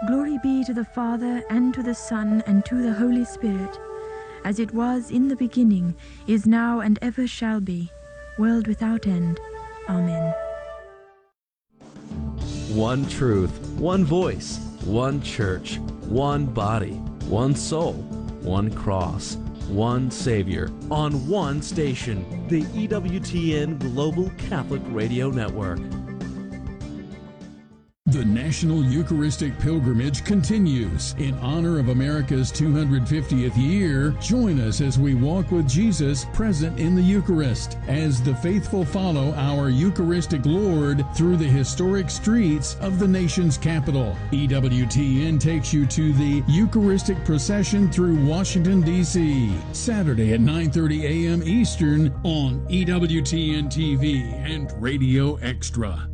Glory be to the Father, and to the Son, and to the Holy Spirit, as it was in the beginning, is now, and ever shall be, world without end. Amen. One truth, one voice, one church, one body, one soul, one cross, one Savior, on one station, the EWTN Global Catholic Radio Network. The National Eucharistic Pilgrimage continues. In honor of America's 250th year, join us as we walk with Jesus present in the Eucharist, as the faithful follow our Eucharistic Lord through the historic streets of the nation's capital. EWTN takes you to the Eucharistic procession through Washington, D.C., Saturday at 9:30 a.m. Eastern on EWTN TV and Radio Extra.